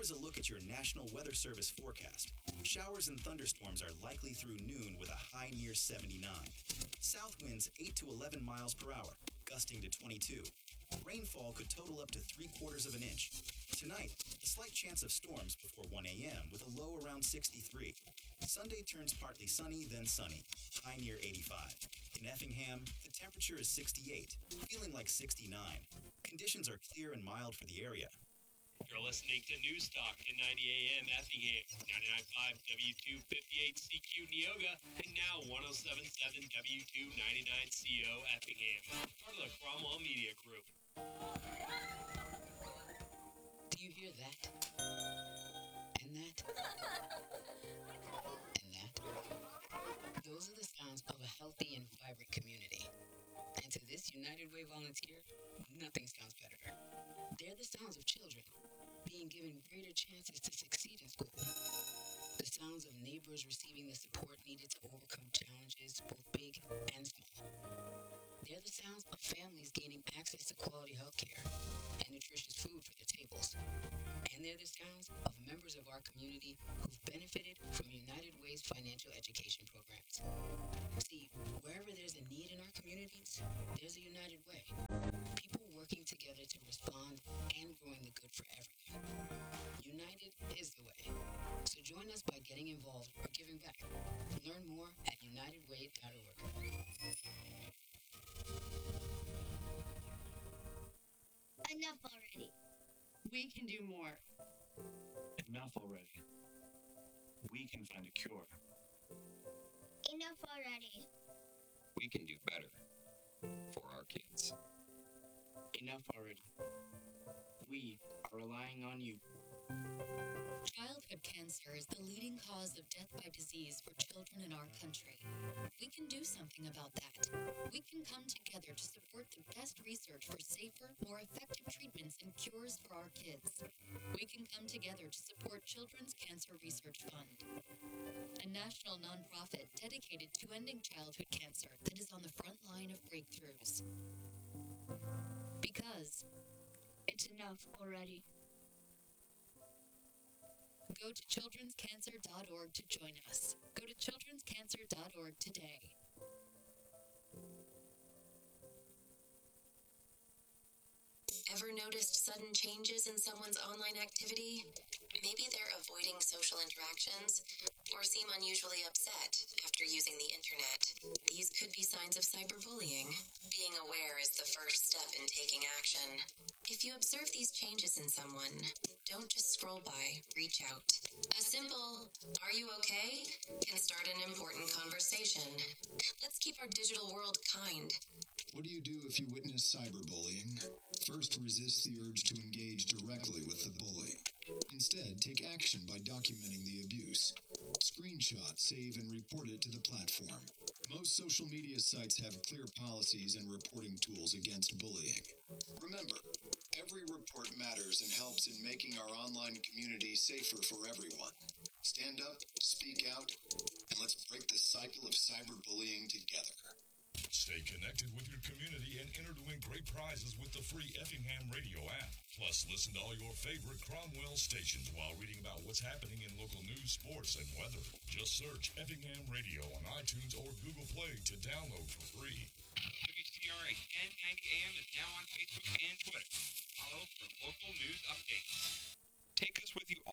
Here's a look at your National Weather Service forecast. Showers and thunderstorms are likely through noon with a high near 79. South winds 8 to 11 miles per hour, gusting to 22. Rainfall could total up to 3/4 of an inch. Tonight, a slight chance of storms before 1 a.m. with a low around 63. Sunday turns partly sunny, then sunny, high near 85. In Effingham, the temperature is 68, feeling like 69. Conditions are clear and mild for the area. You're listening to Newstalk at 90 AM Effingham, 99.5 W258CQ Neoga, and now 107.7 W299CO Effingham, part of the Cromwell Media Group. Do you hear that? And that? And that? Those are the sounds of a healthy and vibrant community. And to this United Way volunteer, nothing sounds better. They're the sounds of children being given greater chances to succeed in school. The sounds of neighbors receiving the support needed to overcome challenges, both big and small. They're the sounds of families gaining access to quality health care and nutritious food for their tables. And they're the sounds of members of our community who've benefited from United Way's financial education programs. See, wherever there's a need in our communities, there's a United Way. People working together to respond and growing the good for everyone. United is the way. So join us by getting involved or giving back. Learn more at unitedway.org. Enough already. We can do more. Enough already. We can find a cure. Enough already. We can do better for our kids. Enough already. We are relying on you. Childhood cancer is the leading cause of death by disease for children in our country. We can do something about that. We can come together to support the best research for safer, more effective treatments and cures for our kids. We can come together to support Children's Cancer Research Fund, a national nonprofit dedicated to ending childhood cancer that is on the front line of breakthroughs. Because it's enough already. Go to childrenscancer.org to join us. Go to childrenscancer.org today. Ever noticed sudden changes in someone's online activity? Maybe they're avoiding social interactions or seem unusually upset after using the internet. These could be signs of cyberbullying. Being aware is the first step in taking action. If you observe these changes in someone, don't just scroll by, reach out. A simple, "Are you okay?" can start an important conversation. Let's keep our digital world kind. What do you do if you witness cyberbullying? First, resist the urge to engage directly with the bully. Instead, take action by documenting the abuse. Screenshot, save, and report it to the platform. Most social media sites have clear policies and reporting tools against bullying. Remember, every report matters and helps in making our online community safer for everyone. Stand up, speak out, and let's break the cycle of cyberbullying together. Stay connected with your community and enter to win great prizes with the free Effingham Radio app. Plus, listen to all your favorite Cromwell stations while reading about what's happening in local news, sports, and weather. Just search Effingham Radio on iTunes or Google Play to download for free. WCRA 1090 AM is now on Facebook and Twitter. Follow for local news updates. Take us with you